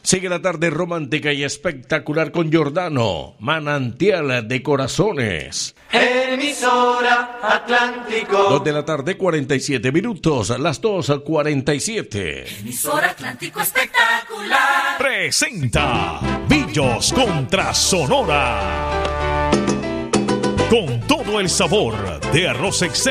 Sigue la tarde romántica y espectacular con Giordano, Manantial de Corazones. Emisora Atlántico. 2 de la tarde, 47 minutos, las 2:47. Emisora Atlántico espectacular. Presenta Billos contra Sonora. Con todo el sabor de arroz excelente.